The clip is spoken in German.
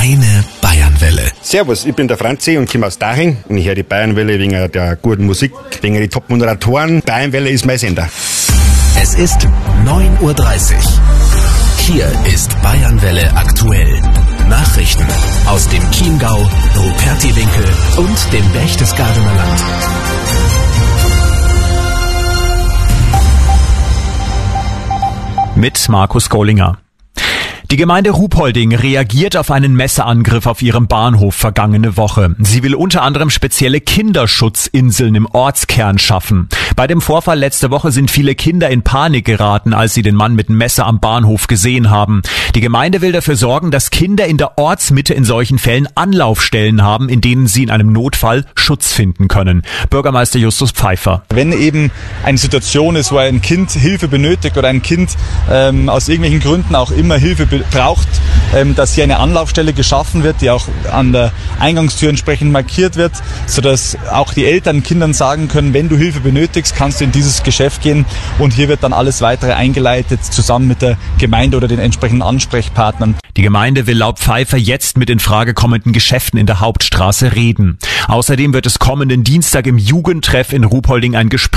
Deine Bayernwelle. Servus, ich bin der Franzi und komme aus Daching. Und ich höre die Bayernwelle wegen der guten Musik, wegen der Top-Moderatoren. Bayernwelle ist mein Sender. Es ist 9:30 Uhr. Hier ist Bayernwelle aktuell. Nachrichten aus dem Chiemgau, Rupertiwinkel und dem Berchtesgadener Land. Mit Markus Gollinger. Die Gemeinde Ruhpolding reagiert auf einen Messerangriff auf ihrem Bahnhof vergangene Woche. Sie will unter anderem spezielle Kinderschutzinseln im Ortskern schaffen. Bei dem Vorfall letzte Woche sind viele Kinder in Panik geraten, als sie den Mann mit dem Messer am Bahnhof gesehen haben. Die Gemeinde will dafür sorgen, dass Kinder in der Ortsmitte in solchen Fällen Anlaufstellen haben, in denen sie in einem Notfall Schutz finden können. Bürgermeister Justus Pfeiffer. Wenn eben eine Situation ist, wo ein Kind Hilfe benötigt oder ein Kind aus irgendwelchen Gründen auch immer Hilfe braucht, dass hier eine Anlaufstelle geschaffen wird, die auch an der Eingangstür entsprechend markiert wird, sodass auch die Eltern Kindern sagen können, wenn du Hilfe benötigst, kannst du in dieses Geschäft gehen und hier wird dann alles weitere eingeleitet, zusammen mit der Gemeinde oder den entsprechenden Ansprechpartnern. Die Gemeinde will laut Pfeiffer jetzt mit in Frage kommenden Geschäften in der Hauptstraße reden. Außerdem wird es kommenden Dienstag im Jugendtreff in Ruhpolding ein Gespräch